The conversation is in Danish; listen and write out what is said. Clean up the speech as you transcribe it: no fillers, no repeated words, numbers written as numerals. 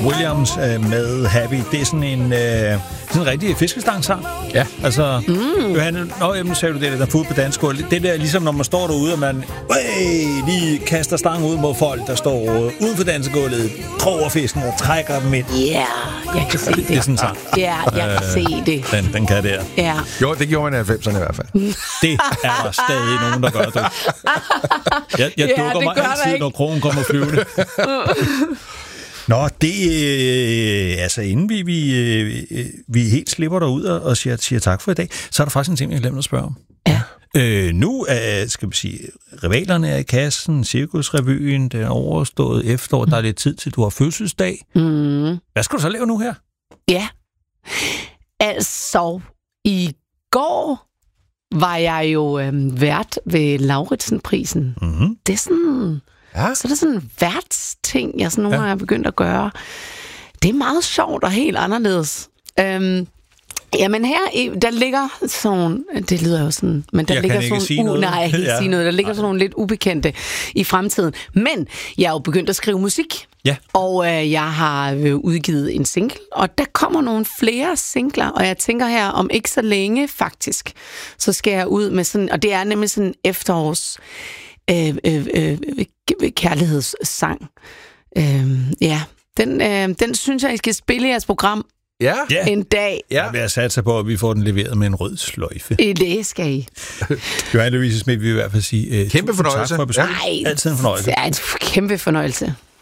Williams med Happy. Det er sådan en rigtig fiskestangsang. Ja. Altså, Johanne, nu sagde du det der fod på dansk gulv. Det der, ligesom når man står derude, og man lige kaster stangen ud mod folk, der står ude for dansegulvet, kroger fisken og trækker dem ind. Ja, jeg kan se det. Det er sådan en sang. Ja, jeg kan se det. Den kan der. Ja. Jo, det gjorde man i 90'erne i hvert fald. Det er der stadig nogen, der gør det. Jeg dukker mig altid, når krogen kommer flyvende. Nå, det altså inden vi helt slipper derud og siger tak for i dag, så er der faktisk en ting, jeg glemte at spørge om. Ja. Nu skal vi sige, rivalerne er i kassen, Cirkusrevyen, den er overstået efterår, der er lidt tid til, du har fødselsdag. Hvad skal du så lave nu her? Ja, altså i går var jeg jo vært ved Lauritsen-prisen. Mm-hmm. Det er sådan... Ja. Så er det sådan en værtsting, jeg sådan nogle har begyndt at gøre. Det er meget sjovt og helt anderledes. Jamen her, der ligger sådan... Det lyder jo sådan... Men der jeg ligger kan ikke sådan, sige noget. Nej, jeg kan ikke sige noget. Der ligger sådan nogle lidt ubekendte i fremtiden. Men jeg er jo begyndt at skrive musik. Ja. Og jeg har udgivet en single. Og der kommer nogle flere singler. Og jeg tænker her, om ikke så længe faktisk, så skal jeg ud med sådan... Og det er nemlig sådan efterårs... kærlighedssang. Ja, den synes jeg, I skal spille i jeres program en dag. Ja. Jeg vil have sat sig på, at vi får den leveret med en rød sløjfe. Det skal I. Johanne Louise Schmidt vil i hvert fald sige kæmpe fornøjelse. Tak for besøget. Nej, altid en fornøjelse. Det er en kæmpe fornøjelse.